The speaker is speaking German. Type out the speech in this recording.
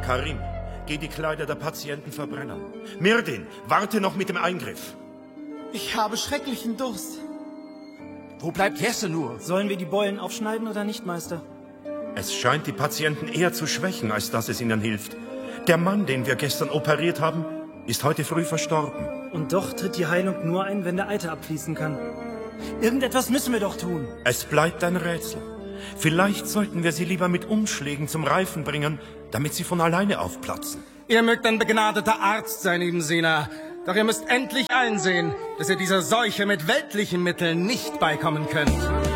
Karim, geh die Kleider der Patienten verbrennen. Mirdin, warte noch mit dem Eingriff. Ich habe schrecklichen Durst. Wo bleibt Jesse nur? Sollen wir die Beulen aufschneiden oder nicht, Meister? Es scheint die Patienten eher zu schwächen, als dass es ihnen hilft. Der Mann, den wir gestern operiert haben, ist heute früh verstorben. Und doch tritt die Heilung nur ein, wenn der Eiter abfließen kann. Irgendetwas müssen wir doch tun. Es bleibt ein Rätsel. Vielleicht sollten wir sie lieber mit Umschlägen zum Reifen bringen, damit sie von alleine aufplatzen. Ihr mögt ein begnadeter Arzt sein, Ibn Sina. Doch ihr müsst endlich einsehen, dass ihr dieser Seuche mit weltlichen Mitteln nicht beikommen könnt.